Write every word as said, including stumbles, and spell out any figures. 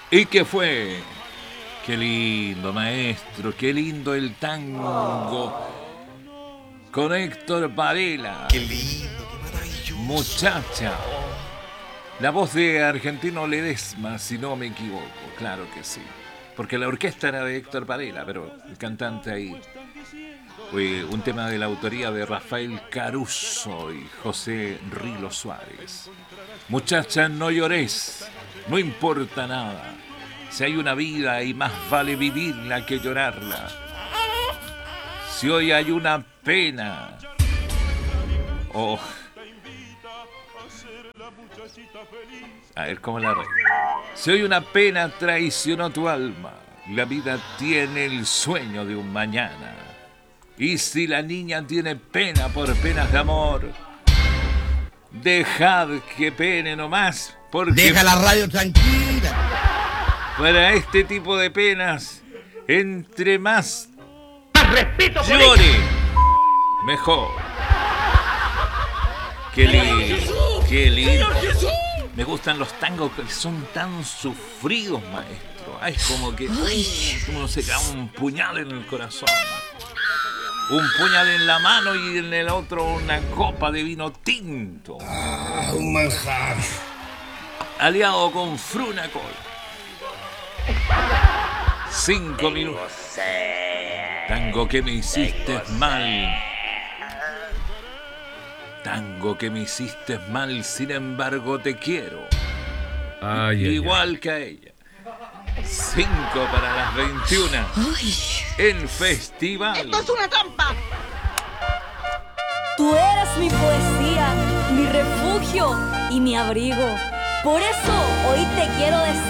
¿Y qué fue? Qué lindo, maestro, qué lindo el tango con Héctor Varela. Qué lindo, qué maravilloso. Muchacha. La voz de Argentino Ledesma, si no me equivoco, claro que sí. Porque la orquesta era de Héctor Varela, pero el cantante ahí fue un tema de la autoría de Rafael Caruso y José Rilo Suárez. Muchacha, no llores, no importa nada. Si hay una vida y más vale vivirla que llorarla. Si hoy hay una pena, oh, a ver cómo la reina. Si hoy una pena traicionó tu alma, la vida tiene el sueño de un mañana. Y si la niña tiene pena por penas de amor, dejad que pene nomás, porque deja la radio tranquila. Para este tipo de penas, entre más Más respeto por llore, ella. mejor. Qué lindo, qué lindo. Me gustan los tangos que son tan sufridos, maestro. Ay, es como que uno se cae un puñal en el corazón. Un puñal en la mano y en el otro una copa de vino tinto. Ah, un manjar. Aliado con Frunacol. Cinco minutos. Tango que me hiciste mal. Tango que me hiciste mal, sin embargo te quiero. Ay, ay, Igual ay. que a ella. Cinco para las veintiuna. En festival. ¡Esto es una trampa! Tú eres mi poesía, mi refugio y mi abrigo. Por eso hoy te quiero decir